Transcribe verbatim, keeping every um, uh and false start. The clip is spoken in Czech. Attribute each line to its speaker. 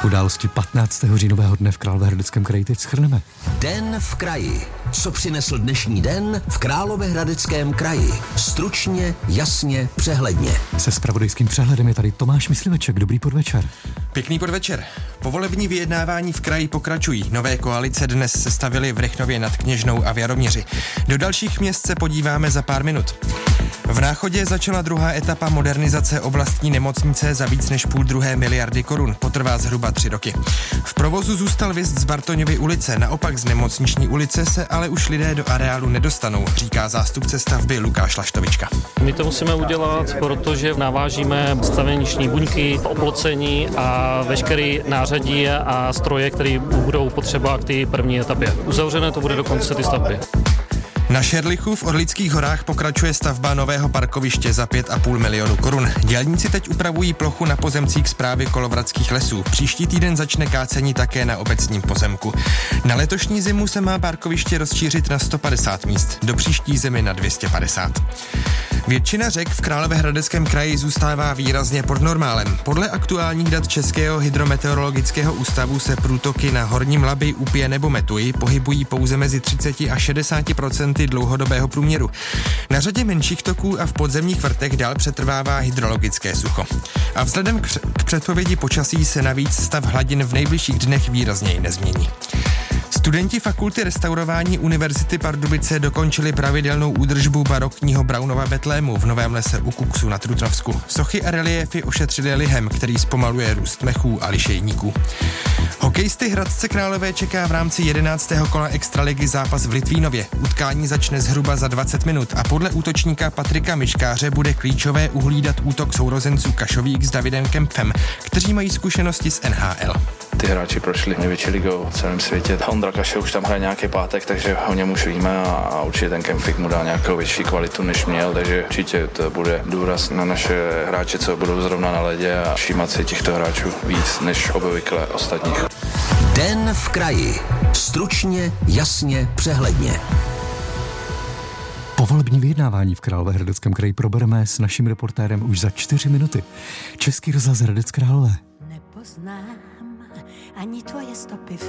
Speaker 1: Události patnáctého říjnového dne v Královéhradeckém kraji teď shrneme.
Speaker 2: Den v kraji. Co přinesl dnešní den v Královéhradeckém kraji? Stručně, jasně, přehledně.
Speaker 1: Se zpravodajským přehledem je tady Tomáš Mysliveček. Dobrý podvečer.
Speaker 3: Pěkný podvečer. Povolební vyjednávání v kraji pokračují. Nové koalice dnes sestavily v Rychnově nad Kněžnou a v Jaroměři. Do dalších měst se podíváme za pár minut. V Náchodě začala druhá etapa modernizace oblastní nemocnice za víc než půl druhé miliardy korun. Potrvá zhruba tři roky. V provozu zůstal vjezd z Bartoňovy ulice, naopak z Nemocniční ulice se ale už lidé do areálu nedostanou, říká zástupce stavby Lukáš Laštovička.
Speaker 4: My to musíme udělat, protože navážíme staveniční buňky, oplocení a veškerý nářadí a stroje, které budou potřeba k té první etapě. Uzavřené to bude do konce ty stavby.
Speaker 3: Na Šerlichu v Orlických horách pokračuje stavba nového parkoviště za pět a půl milionu korun. Dělníci teď upravují plochu na pozemcích Správy Kolovratských lesů. Příští týden začne kácení také na obecním pozemku. Na letošní zimu se má parkoviště rozšířit na sto padesát míst, do příští zimy na dvě stě padesát. Většina řek v Královéhradeckém kraji zůstává výrazně pod normálem. Podle aktuálních dat Českého hydrometeorologického ústavu se průtoky na Horním Labi, Úpě nebo Metuji pohybují pouze mezi třicet až šedesát procent dlouhodobého průměru. Na řadě menších toků a v podzemních vrtech dál přetrvává hydrologické sucho. A vzhledem k, k předpovědi počasí se navíc stav hladin v nejbližších dnech výrazněji nezmění. Studenti fakulty restaurování Univerzity Pardubice dokončili pravidelnou údržbu barokního Braunova betlému v Novém lese u Kuksu na Trutnovsku. Sochy a reliéfy ošetřili lihem, který zpomaluje růst mechů a lišejníků. Hokejisty Hradce Králové čeká v rámci jedenáctého kola extraligy zápas v Litvínově. Utkání začne zhruba za dvacet minut a podle útočníka Patrika Miškáře bude klíčové uhlídat útok sourozenců Kašovík s Davidem Kempfem, kteří mají zkušenosti z N H L.
Speaker 5: Ty hráči prošli největší ligou v celém světě. Ondra Kaše už tam hraje nějaký pátek, takže o něm už víme a, a určitě ten Kempfik mu dá nějakou větší kvalitu, než měl, takže určitě to bude důraz na naše hráče, co budou zrovna na ledě a všímat si těchto hráčů víc než obvykle ostatních.
Speaker 2: Den v kraji. Stručně, jasně, přehledně.
Speaker 1: Povolební vyjednávání v Královéhradeckém kraji probereme s naším reportérem už za čtyři minuty. Český rozhlas Hradec Králové.
Speaker 6: Nepoznám ani tvoje stopy v